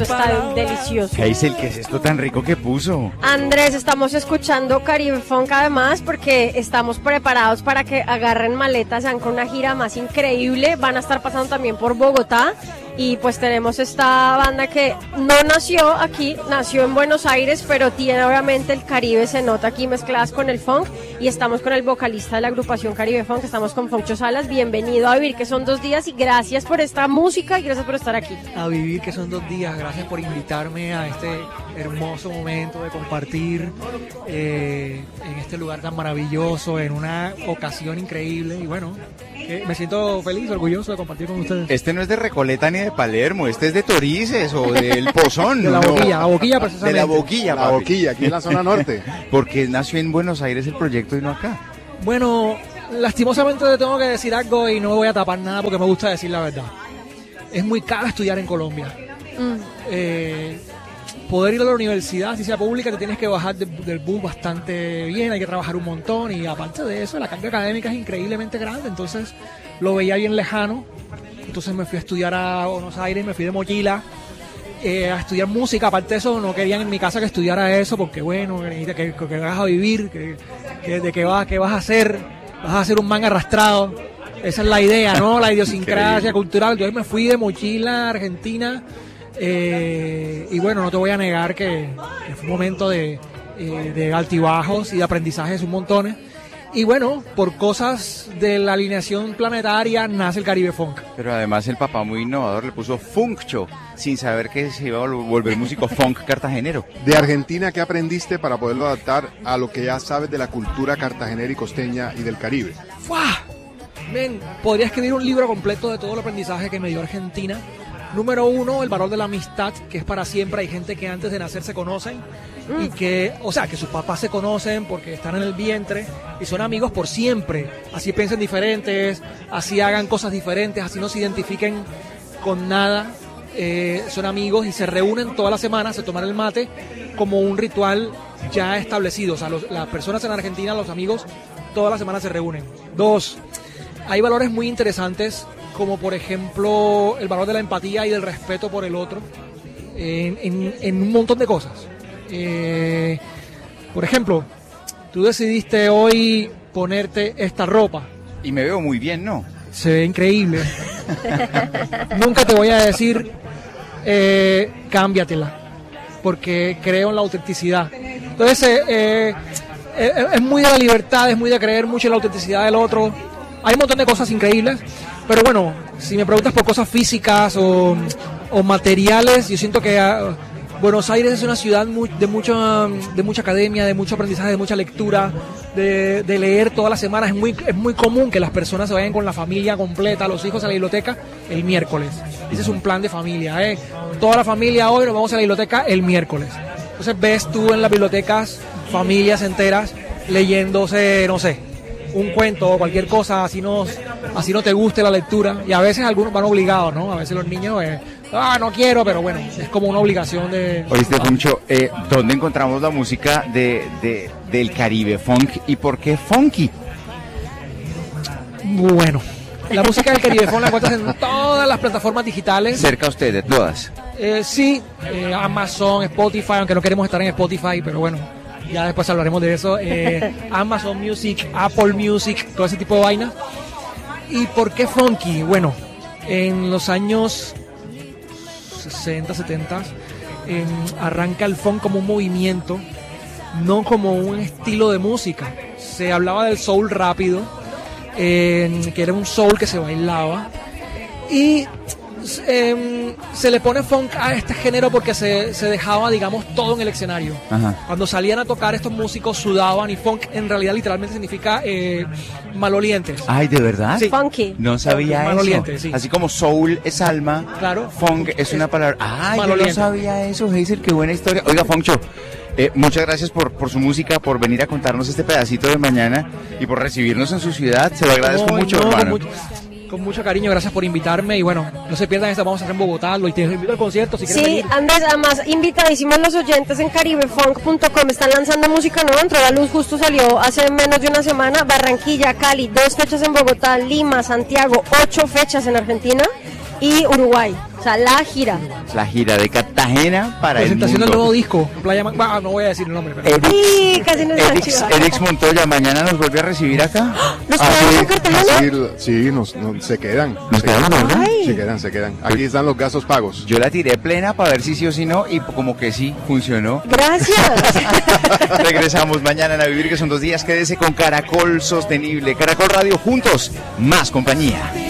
está delicioso. Hazel, ¿qué es esto tan rico que puso? Andrés, estamos escuchando Caribe Funk además porque estamos preparados para que agarren maletas, sean con una gira más increíble. Van a estar pasando también por Bogotá. Y pues tenemos esta banda que no nació aquí, nació en Buenos Aires, pero tiene obviamente el Caribe, se nota aquí mezcladas con el funk. Y estamos con el vocalista de la agrupación Caribe Funk, estamos con Foncho Salas. Bienvenido a Vivir, que son 2 días, y gracias por esta música y gracias por estar aquí. A Vivir, que son 2 días, gracias por invitarme a este hermoso momento de compartir en este lugar tan maravilloso, en una ocasión increíble. Y bueno, me siento feliz, orgulloso de compartir con ustedes. Este no es de Recoleta ni de Palermo, este es de Torices o del Pozón. De la Boquilla precisamente. De la Boquilla, La Boquilla, aquí en la zona norte. Porque nació en Buenos Aires el proyecto y no acá. Bueno, lastimosamente te tengo que decir algo y no voy a tapar nada porque me gusta decir la verdad. Es muy caro estudiar en Colombia. Poder ir a la universidad, si sea pública, te tienes que bajar del bus bastante bien, hay que trabajar un montón y aparte de eso, la carga académica es increíblemente grande, entonces lo veía bien lejano. Entonces me fui a estudiar a Buenos Aires, me fui de mochila a estudiar música. Aparte de eso, no querían en mi casa que estudiara eso porque bueno, que vas a vivir, de qué vas a hacer, vas a hacer un man arrastrado. Esa es la idea, ¿no? La idiosincrasia cultural. Yo me fui de mochila a Argentina. Y bueno, no te voy a negar que fue un momento de altibajos y de aprendizajes un montón. Y bueno, por cosas de la alineación planetaria nace el Caribe Funk. Pero además el papá muy innovador le puso Funkcho, sin saber que se iba a volver músico funk cartagenero. De Argentina, ¿qué aprendiste para poderlo adaptar a lo que ya sabes de la cultura cartagenera y costeña y del Caribe? ¡Fua! Men, podría escribir un libro completo de todo el aprendizaje que me dio Argentina. Número 1, el valor de la amistad, que es para siempre. Hay gente que antes de nacer se conocen y que sus papás se conocen porque están en el vientre y son amigos por siempre. Así piensen diferentes, así hagan cosas diferentes, así no se identifiquen con nada. Son amigos y se reúnen todas las semanas, se toman el mate como un ritual ya establecido. O sea, las personas en Argentina, los amigos, todas las semanas se reúnen. 2, hay valores muy interesantes, como por ejemplo el valor de la empatía y del respeto por el otro en un montón de cosas. Por ejemplo, tú decidiste hoy ponerte esta ropa. Y me veo muy bien, ¿no? Se ve increíble. Nunca te voy a decir cámbiatela, porque creo en la autenticidad. Entonces es muy de la libertad, es muy de creer mucho en la autenticidad del otro. Hay un montón de cosas increíbles, pero bueno, si me preguntas por cosas físicas o materiales, yo siento que Buenos Aires es una ciudad de mucha academia, de mucho aprendizaje, de mucha lectura, de leer todas las semanas. Es muy común que las personas se vayan con la familia completa, los hijos a la biblioteca el miércoles. Ese es un plan de familia, Toda la familia hoy nos vamos a la biblioteca el miércoles. Entonces ves tú en las bibliotecas familias enteras leyéndose, no sé, un cuento o cualquier cosa, así no te guste la lectura, y a veces algunos van obligados, ¿no? A veces los niños, no quiero, pero bueno, es como una obligación de... Oíste, Funcho, ¿dónde encontramos la música del Caribe Funk y por qué funky? Bueno, la música del Caribe Funk la encuentras en todas las plataformas digitales. Cerca a usted de todas. Sí, Amazon, Spotify, aunque no queremos estar en Spotify, pero bueno, ya después hablaremos de eso. Amazon Music, Apple Music, todo ese tipo de vainas. ¿Y por qué funky? Bueno, en los años 60, 70 arranca el funk como un movimiento, no como un estilo de música. Se hablaba del soul rápido, que era un soul que se bailaba, y se le pone funk a este género porque se dejaba, digamos, todo en el escenario. Ajá. Cuando salían a tocar, estos músicos sudaban, y funk en realidad literalmente significa malolientes. Ay, ¿de verdad? Sí. Funky. No sabía eso. Maloliente, sí. Así como soul es alma, Claro. funk es una palabra. Ay, yo no maloliente. sabía eso, Hazel, qué buena historia. Oiga, Foncho, muchas gracias por su música, por venir a contarnos este pedacito de mañana y por recibirnos en su ciudad. Se lo agradezco mucho, hermano. Con mucho cariño, gracias por invitarme, y bueno, no se pierdan esta, vamos a hacer en Bogotá, y te invito al concierto si quieren Sí, venir. Andrés, además invitadísimos los oyentes en caribefunk.com, están lanzando música nueva, entró a la luz, justo salió hace menos de una semana. Barranquilla, Cali, 2 fechas en Bogotá, Lima, Santiago, 8 fechas en Argentina y Uruguay. O sea, la gira. La gira de Cartagena para el Presentación del mundo. nuevo disco, en Playa no voy a decir el nombre, pero... Sí, casi nos da chiva. Erix Montoya, mañana nos vuelve a recibir acá. ¿Nos quedamos en Cartagena? Sí, se quedan. Nos quedamos, ¿verdad? Ay. Se quedan. Aquí están los gastos pagos. Yo la tiré plena para ver si sí o si no, y como que sí, funcionó. Gracias. Regresamos mañana en A Vivir, que son 2 días. Quédese con Caracol Sostenible. Caracol Radio, juntos, más compañía.